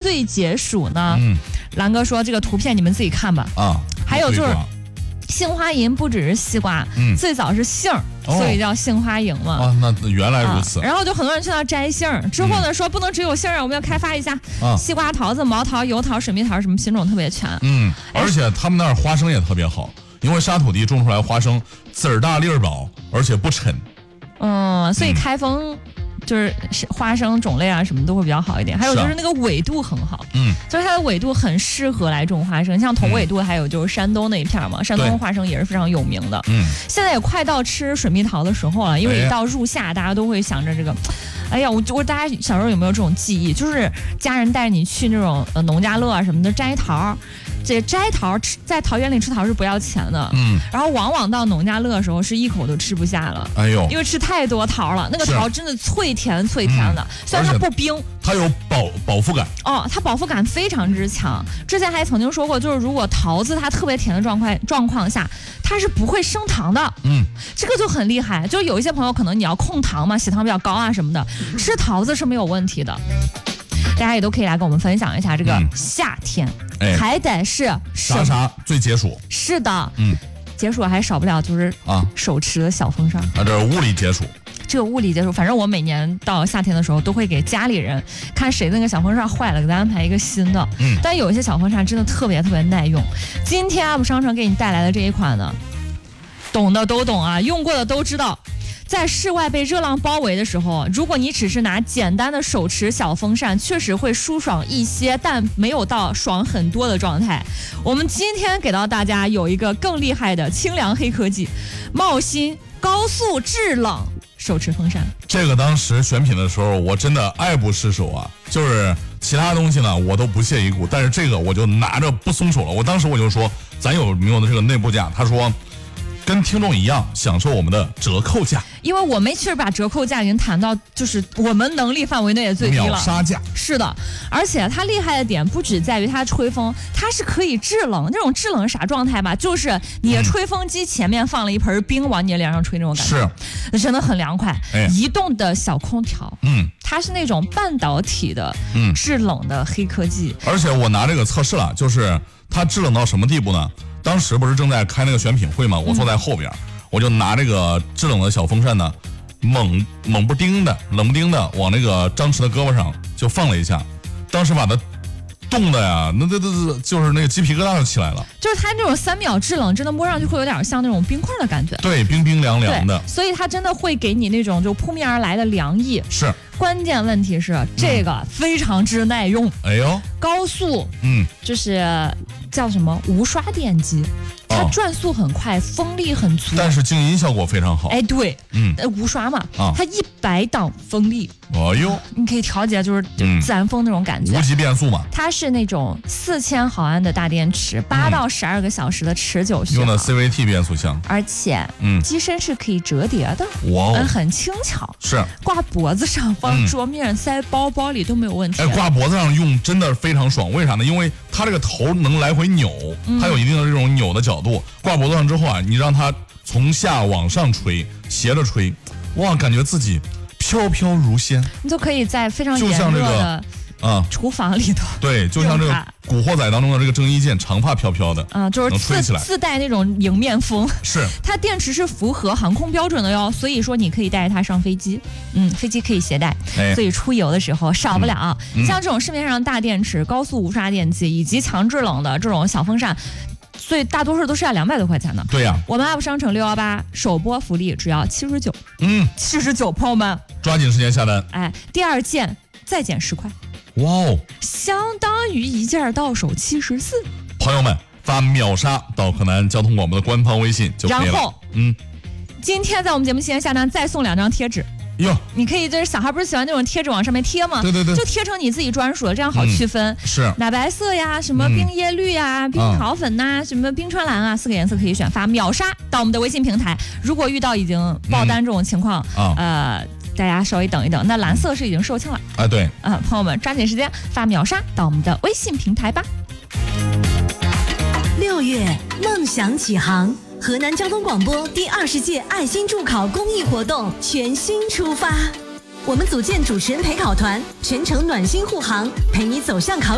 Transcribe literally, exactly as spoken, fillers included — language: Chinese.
最解暑呢？ 嗯， 兰哥说这个图片你们自己看吧。 啊， 还有就是杏花银不只是西瓜，嗯，最早是杏儿，哦、所以叫杏花银嘛。 啊，那原来如此。 啊、然后就很多人去那摘杏儿，之后呢、嗯、说不能只有杏儿，我们要开发一下、啊、西瓜、桃子、毛桃、油桃、水蜜桃，什么品种特别全。 嗯，而且他们那儿花生也特别好，因为沙土地种出来花生籽儿大粒儿薄，而且不沉。 嗯，所以开封。嗯就是花生种类啊什么都会比较好一点，还有就是那个纬度很好，嗯，就是它的纬度很适合来种花生，像同纬度还有就是山东那一片嘛，山东花生也是非常有名的。嗯，现在也快到吃水蜜桃的时候了，因为一到入夏，大家都会想着这个，哎呀，我我大家小时候有没有这种记忆，就是家人带你去那种呃农家乐啊什么的摘桃。这摘桃吃在桃园里吃桃是不要钱的，嗯，然后往往到农家乐的时候是一口都吃不下了，哎呦，因为吃太多桃了，那个桃真的脆甜脆甜的，嗯、虽然它不冰， 它有饱饱腹感， 哦，它饱腹感非常之强。之前还曾经说过，就是如果桃子它特别甜的状况状况下，它是不会升糖的，嗯，这个就很厉害。就有一些朋友可能你要控糖嘛，血糖比较高啊什么的，吃桃子是没有问题的。大家也都可以来跟我们分享一下这个夏天，嗯哎、还得是啥啥最解暑？ 是的，嗯，解暑还少不了就是啊手持的小风扇啊，这是物理解暑。 这个物理解暑，反正我每年到夏天的时候都会给家里人看谁的那个小风扇坏了，给他安排一个新的。嗯，但有一些小风扇真的特别特别耐用。今天 U P 商城给你带来的这一款呢，懂的都懂啊，用过的都知道。在室外被热浪包围的时候，如果你只是拿简单的手持小风扇，确实会舒爽一些，但没有到爽很多的状态。我们今天给到大家有一个更厉害的清凉黑科技——茂新高速制冷手持风扇。 这个当时选品的时候，我真的爱不释手啊！就是其他东西呢，我都不屑一顾，但是这个我就拿着不松手了。我当时我就说，咱有没有的这个内部价？他说。跟听众一样享受我们的折扣价， 因为我们其实把折扣价已经谈到就是我们能力范围内的最低了， 秒杀价。 是的，而且它厉害的点不只在于它吹风，它是可以制冷。那种制冷啥状态吧，就是你的吹风机前面放了一盆冰往你的脸上吹那种感觉，是，那真的很凉快。哎、移动的小空调，嗯，它是那种半导体的，嗯，制冷的黑科技。 而且我拿这个测试了，就是它制冷到什么地步呢？当时不是正在开那个选品会吗？我坐在后边，嗯、我就拿这个制冷的小风扇呢，猛猛不丁的、冷不丁的往那个张弛的胳膊上就放了一下，当时把它冻的呀，那那那就是那个鸡皮疙瘩就起来了。 就是它这种三秒制冷，真的摸上去会有点像那种冰块的感觉。 对，冰冰凉凉的。 所以它真的会给你那种就扑面而来的凉意。 是。 关键问题是这个非常之耐用。嗯、 哎呦， 高速，嗯，就是叫什么无刷电机。它转速很快，风力很足， 但是静音效果非常好。 哎，对，嗯，无刷嘛，啊、它一百档风力，哦呦，你可以调节就是自然风那种感觉， 无级变速嘛。 它是那种四千毫安的大电池，八到十二个小时的持久续航， 用的 C V T 变速箱， 而且，嗯，机身是可以折叠的，哇、嗯，很轻巧， 是挂脖子上、放桌面、嗯、塞包包里都没有问题。 哎，挂脖子上用真的非常爽，为啥呢？因为它这个头能来回扭，它有一定的这种扭的角度。挂脖子上之后啊，你让它从下往上吹，斜着吹，哇，感觉自己飘飘如仙。 你就可以在非常炎热的啊厨房里头， 对，就像这个《古惑仔》当中的这个郑伊健，长发飘飘的啊，就是自自带那种迎面风。 是， 它电池是符合航空标准的哟，所以说你可以带着它上飞机，嗯，飞机可以携带，哎、所以出游的时候少不了。嗯、像这种市面上大电池、高速无刷电机以及强制冷的这种小风扇。所以大多数都是要两百多块钱的。 对呀、啊， 我们 U P 商城六一八首播福利只要七十九，嗯，七十九，朋友们抓紧时间下单。 哎，第二件再减十块， 哇哦， 相当于一件到手七十四。 朋友们发秒杀到河南交通广播的官方微信就可以了。 然后，嗯，今天在我们节目期间下单再送两张贴纸。 哟， 你可以就是小孩不是喜欢那种贴纸往上面贴吗？ 对对对， 就贴成你自己专属的，这样好区分。 嗯、是奶白色呀，什么冰椰绿呀、嗯、冰桃粉呐、啊，什么冰川蓝啊，四个颜色可以选，发秒杀到我们的微信平台。如果遇到已经爆单这种情况，嗯、呃，大家稍微等一等。那蓝色是已经售罄了。 啊，对， 啊、呃，朋友们抓紧时间发秒杀到我们的微信平台吧。 六月，梦想起航。河南交通广播第二十届爱心助考公益活动全新出发，我们组建主持人陪考团，全程暖心护航，陪你走向考